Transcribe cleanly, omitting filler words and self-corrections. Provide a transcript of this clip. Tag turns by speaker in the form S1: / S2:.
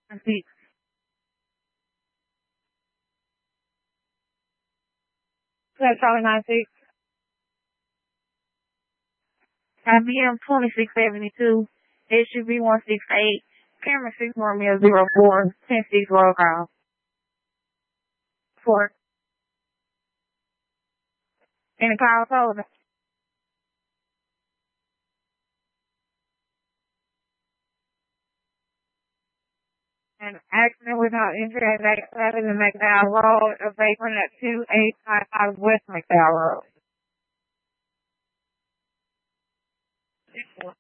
S1: 6. That's Charlie 96. IBM 2672. SUV 168. Camera 6 Romeo 04. 10-6 roll call. 4. And the call folder. An accident without injury at the McDowell Road, a vagrant at 2855 West McDowell Road.